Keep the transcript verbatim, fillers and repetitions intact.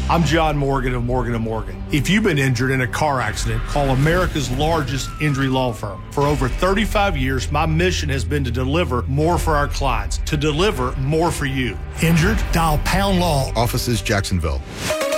I'm John Morgan of Morgan and Morgan. If you've been injured in a car accident, call America's largest injury law firm. For over thirty-five years, my mission has been to deliver more for our clients, to deliver more for you. Injured? Dial Pound Law. Offices Jacksonville.